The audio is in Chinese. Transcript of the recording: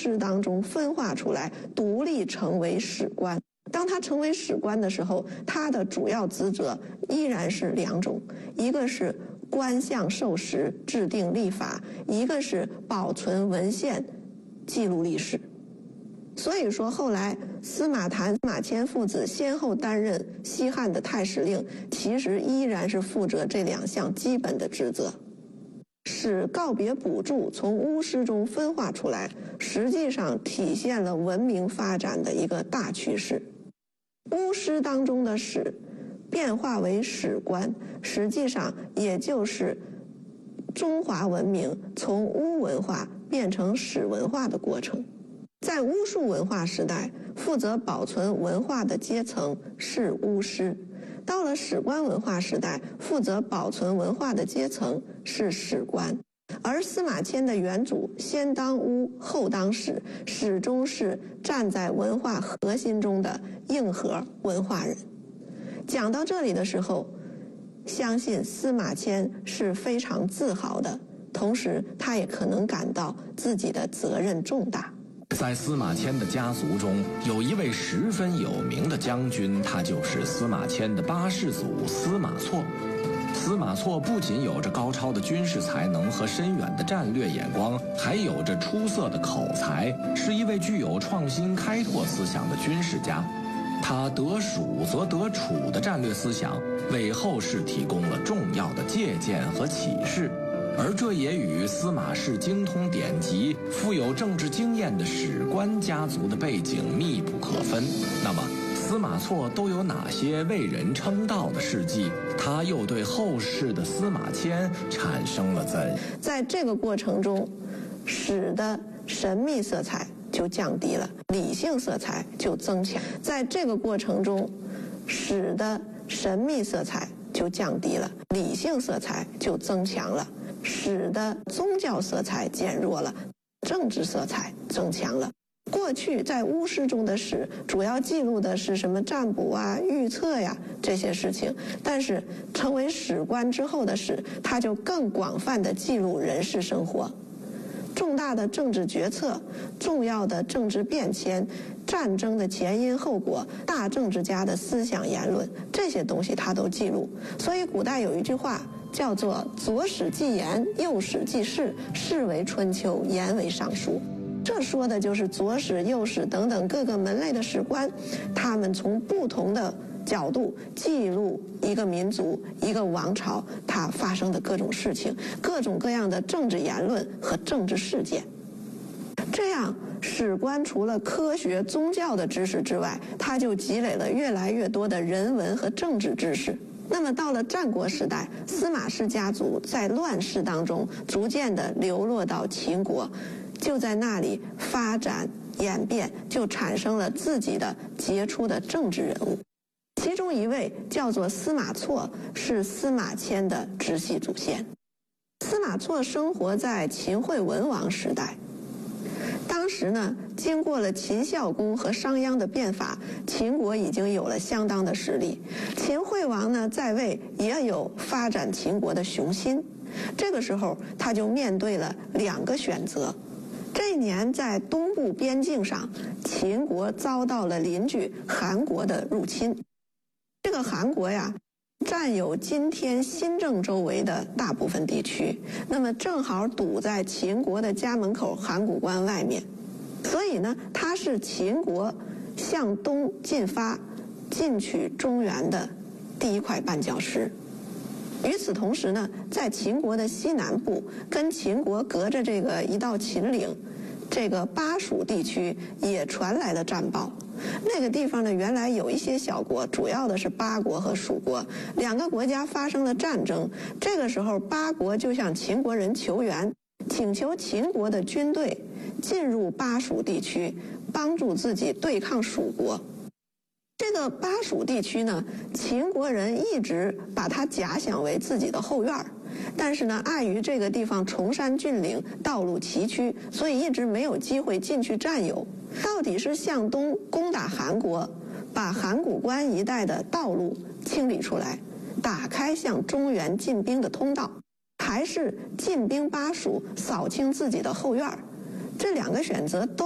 师当中分化出来，独立成为史官。当他成为史官的时候，他的主要职责依然是两种，一个是观象授时，制定历法，一个是保存文献，记录历史。所以说后来司马谈、司马迁父子先后担任西汉的太史令，其实依然是负责这两项基本的职责。使告别补助从巫师中分化出来，实际上体现了文明发展的一个大趋势。巫师当中的史变化为史官，实际上也就是中华文明从巫文化变成史文化的过程。在巫术文化时代，负责保存文化的阶层是巫师；到了史官文化时代，负责保存文化的阶层是史官。而司马迁的元祖先当巫后当史，始终是站在文化核心中的硬核文化人。讲到这里的时候，相信司马迁是非常自豪的，同时他也可能感到自己的责任重大。 在司马迁的家族中，有一位十分有名的将军，他就是司马迁的八世祖司马错。司马错不仅有着高超的军事才能和深远的战略眼光，还有着出色的口才，是一位具有创新开拓思想的军事家。他得蜀则得楚的战略思想，为后世提供了重要的借鉴和启示。而这也与司马氏精通典籍、富有政治经验的史官家族的背景密不可分。那么，司马错都有哪些为人称道的事迹？他又对后世的司马迁产生了在这个过程中，史的神秘色彩就降低了，理性色彩就增强。在这个过程中，史的神秘色彩就降低了，理性色彩就增强了。史的宗教色彩减弱了，政治色彩增强了。过去在巫师中的史主要记录的是什么占卜啊、预测呀这些事情，但是成为史官之后的史，它就更广泛地记录人世生活，重大的政治决策、重要的政治变迁、战争的前因后果、大政治家的思想言论，这些东西它都记录。所以古代有一句话叫做左史记言，右史记事，事为春秋，言为尚书。这说的就是左史、右史等等各个门类的史官，他们从不同的角度记录一个民族、一个王朝它发生的各种事情、各种各样的政治言论和政治事件。这样，史官除了科学、宗教的知识之外，他就积累了越来越多的人文和政治知识。那么到了战国时代，司马氏家族在乱世当中逐渐地流落到秦国，就在那里发展演变，就产生了自己的杰出的政治人物。其中一位叫做司马错，是司马迁的直系祖先。司马错生活在秦惠文王时代，当时呢，经过了秦孝公和商鞅的变法，秦国已经有了相当的实力。秦惠王呢在位，也有发展秦国的雄心。这个时候，他就面对了两个选择。这一年在东部边境上，秦国遭到了邻居韩国的入侵。这个韩国呀，占有今天新郑周围的大部分地区，那么正好堵在秦国的家门口函谷关外面，所以呢，它是秦国向东进发、进取中原的第一块绊脚石。与此同时呢，在秦国的西南部，跟秦国隔着这个一道秦岭，这个巴蜀地区也传来了战报。那个地方呢，原来有一些小国，主要的是巴国和蜀国，两个国家发生了战争。这个时候，巴国就向秦国人求援，请求秦国的军队进入巴蜀地区，帮助自己对抗蜀国。这个巴蜀地区呢，秦国人一直把它假想为自己的后院，但是呢，碍于这个地方崇山峻岭、道路崎岖，所以一直没有机会进去占有。到底是向东攻打韩国，把函谷关一带的道路清理出来，打开向中原进兵的通道，还是进兵巴蜀，扫清自己的后院？这两个选择都